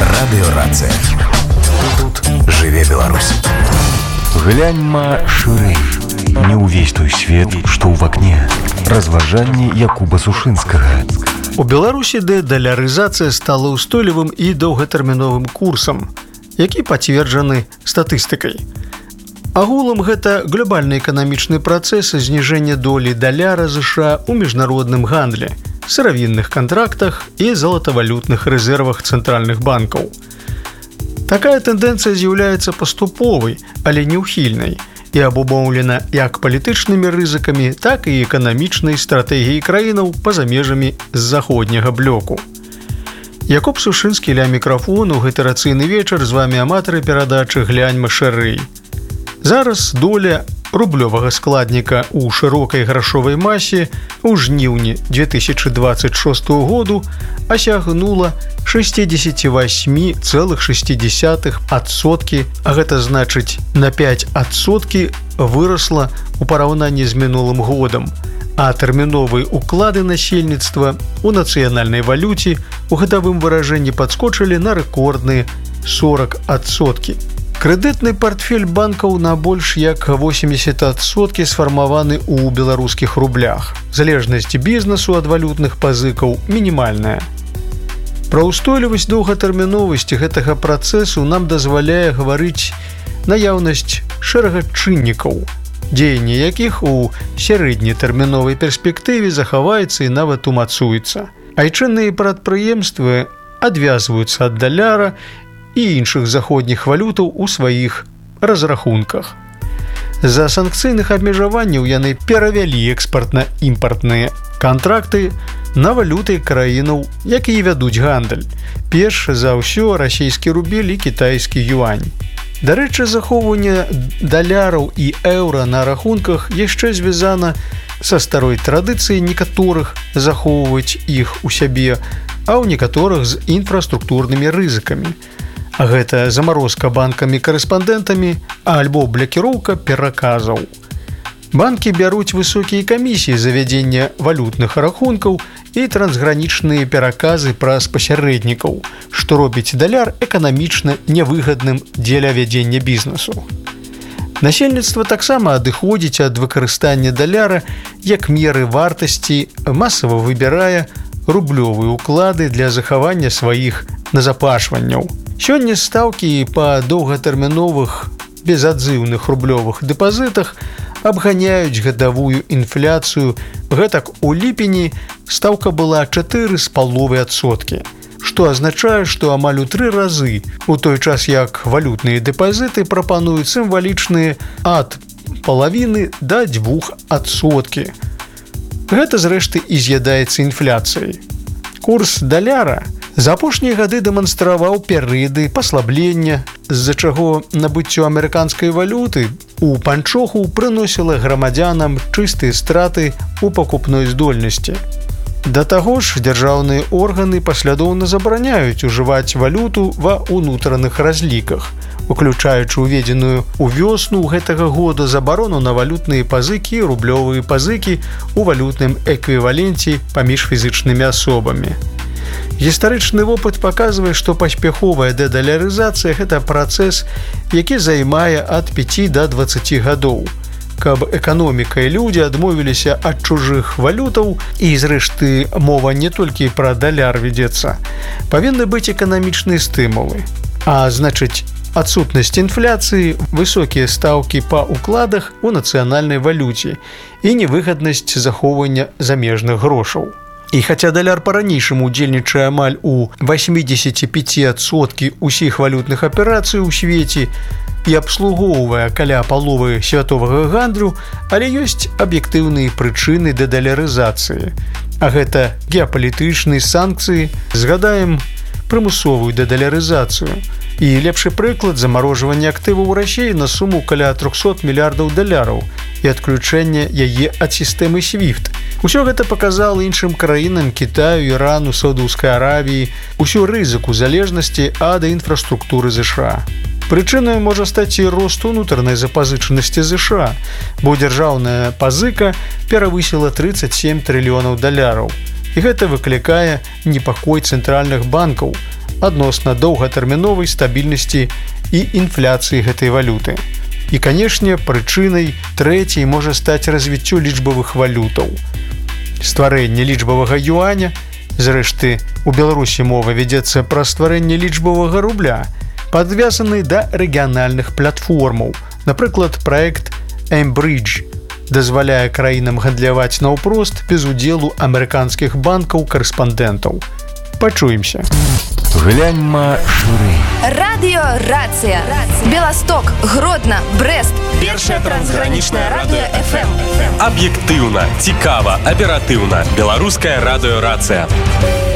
Радыёрацыя. Тут жыве Беларусь. Гляньма шырэй. Не ўвесь той свет, што ў вакне. Разважанні Якуба Сушынскага. У Беларусі далярызацыя стала ўстойлівым і доўгатэрміновым курсам, які пацверджаны статыстыкай. Агулам гэта глобальны эканамічны працэс зніжэння долі даляра США ў міжнародным гандлі, сыравінных кантрактах і золатавалютных рэзервах цэнтральных банкаў. Такая тэндэнцыя з'яўляецца паступовай, але неўхільнай і абумоўлена як палітычнымі рызыкамі, так і эканамічнай стратэгіяй краінаў па-за межамі з заходняга блоку. Якуб Сушынскі ля мікрафону, гэты рацыйны вечар, з вамі аматары перадачы «Гляньма шырэй». Зараз доля рублёвага складніка ў шырокай грашовай масе ў жніўні 2026 году асягнула 68,6%, а гэта значыць на 5% вырасла ў параўнанні з мінулым годам, а тэрміновыя уклады насельніцтва ў нацыянальнай валюце ў гадавым выражэнні падскочылі на рэкордныя 40%. Крэдытны партфель банкаў на больш як 80% сфармаваны ў беларускіх рублях. Залежнасць бізнесу ад валютных пазыкаў мінімальная. Пра ўстойлівасць доўгатэрміновасці гэтага працэсу нам дазваляе гаварыць наяўнасць шэрага чыннікаў, дзеянне якіх у сярэднетэрміновай перспектыве захаваецца і нават умацуецца. Айчынныя прадпрыемствы адвязваюцца ад даляра і іншых заходніх валютаў у сваіх разрахунках. З-за санкцыйных абмежаванняў яны перавялі экспартна-імпартныя кантракты на валюты краінаў, якія вядуць гандаль. Перш за ўсё расійскі рубель і кітайскі юань. Дарэчы, захоўванне даляраў і еўра на рахунках яшчэ звязана са старой традыцыяй некаторых захоўваць іх у сябе, а ў некаторых з інфраструктурнымі рызыкамі. А гэта замарозка банкамі-карэспандэнтамі альбо блакіроўка пераказаў. Банкі бяруць высокія камісіі за вядзенне валютных рахункаў і трансгранічныя пераказы праз пасярэднікаў, што робіць даляр эканамічна нявыгадным дзеля вядзення бізнесу. Насельніцтва таксама адыходзіць ад выкарыстання даляра як меры вартасці, масава выбірае рублёвыя уклады для захавання сваіх назапашванняў. Сёння стаўкі па доўгатэрміновых безадзыўных рублёвых дэпазітах абганяюць гадавую інфляцыю. Гэтак у ліпені стаўка была 4,5%, што азначае, што амаль у 3 разы, у той час як валютныя дэпазіты прапануюць сімвалічныя ад палавіны да 2%. Гэта, зрэшты, і з'ядаецца інфляцыяй. Курс даляра за апошнія гады дэманстраваў перыяды паслаблення, з-за чаго набыццё амерыканскай валюты у панчоху прыносіла грамадзянам чыстыя страты ў пакупной здольнасці. Да таго ж, дзяржаўныя органы паслядоўна забараняюць ужываць валюту ва ўнутраных разліках, уключаючы уведзеную ў вёсну гэтага года забарону на валютныя пазыкі і рублёвыя пазыкі ў валютным эквіваленце паміж фізычнымі асобамі. Гістарычны вопыт паказвае, што паспяховая дедалярызацыя – гэта працэс, які займае ад 5 да 20 гадоў. Каб эканоміка і людзі адмовіліся ад чужых валютаў, і, зрэшты, мова не толькі пра даляр вядзецца, павінны быць эканамічныя стымулы. А значыць, адсутнасць інфляцыі, высокія стаўкі па ўкладах у нацыянальнай валюце і невыгаднасць захоўвання замежных грошаў. І хаця даляр па-ранейшаму удзельнічае амаль у 85% усіх валютных аперацый у свеце і абслугоўвае каля паловы святовага гандлю, але ёсць аб'ектыўныя прычыны дедалярызацыі. А гэта геапалітычныя санкцыі, згадаем прымусовую дедалярызацыю. І лепшы прыклад – замарожванне актываў у Расіі на суму каля 300 мільярдаў даляраў і адключэнне яе ад сістэмы SWIFT. Усё гэта паказала іншым краінам Кітаю, Ірану, Саудаўскай Аравіі усю рызыку залежнасці ад інфраструктуры США. Прычынай можа стаць і рост унутранай запазычанасці США, бо дзяржаўная пазыка перавысіла 37 трыльёнаў даляраў. І гэта выклікае непакой цэнтральных банкаў, адносна доўгатэрміновай стабільнасці і інфляцыі гэтай валюты. І, канешне, прычынай трэцяй можа стаць развіццё лічбавых валютаў. Стварэнне лічбавага юаня, зрэшты, у Беларусі мова вядзецца пра стварэнне лічбавага рубля, падвязаны да рэгіянальных платформаў. Напрыклад, праект M-Bridge дазваляе краінам гандляваць наўпрост без удзелу амерыканскіх банкаў-карэспандэнтаў. Пачуемся. Гляньма шырэй. Радыё-рацыя. Беласток, Гродна, Брэст. Першая трансгранічная радыё FM. Аб'ектыўна, цікава, аператыўна. Беларуская радыё-рацыя.